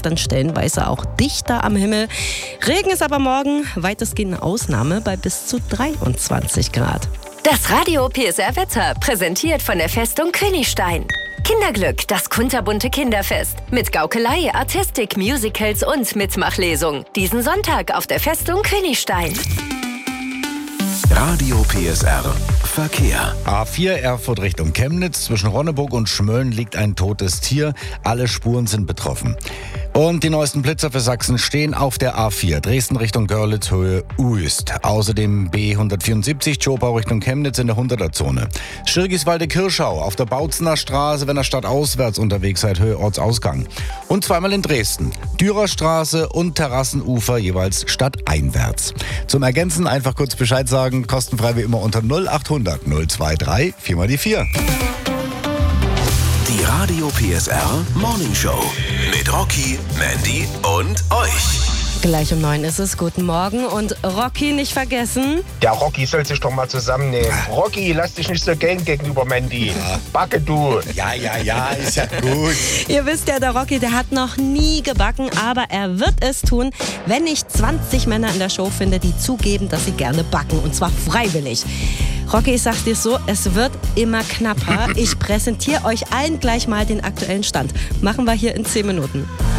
ist dann stellenweise auch dichter am Himmel. Regen ist aber morgen weitestgehend eine Ausnahme bei bis zu 23 Grad. Das Radio PSR Wetter, präsentiert von der Festung Königstein. Kinderglück, das kunterbunte Kinderfest. Mit Gaukelei, Artistik, Musicals und Mitmachlesung. Diesen Sonntag auf der Festung Königstein. Radio PSR Verkehr. A4 Erfurt Richtung Chemnitz. Zwischen Ronneburg und Schmölln liegt ein totes Tier. Alle Spuren sind betroffen. Und die neuesten Blitzer für Sachsen stehen auf der A4. Dresden Richtung Görlitz, Höhe Uist. Außerdem B174 Zschopau Richtung Chemnitz in der 100er-Zone. Schirgiswalde-Kirschau auf der Bautzener Straße, wenn ihr stadtauswärts unterwegs seid, Höhe Ortsausgang. Und zweimal in Dresden. Dürerstraße und Terrassenufer jeweils stadteinwärts. Zum Ergänzen einfach kurz Bescheid sagen, kostenfrei wie immer unter 0800 023 4 die 4. Die Radio PSR Morning Show mit Rocky, Mandy und euch. Gleich um 9 ist es. Guten Morgen. Und Rocky nicht vergessen. Der Rocky soll sich doch mal zusammennehmen. Rocky, lass dich nicht so gehen gegenüber Mandy. Ja. Backe du. Ja, ist ja gut. Ihr wisst ja, der Rocky, der hat noch nie gebacken, aber er wird es tun, wenn ich 20 Männer in der Show finde, die zugeben, dass sie gerne backen. Und zwar freiwillig. Rocky, ich sag dir so, es wird immer knapper. Ich präsentiere euch allen gleich mal den aktuellen Stand. Machen wir hier in 10 Minuten.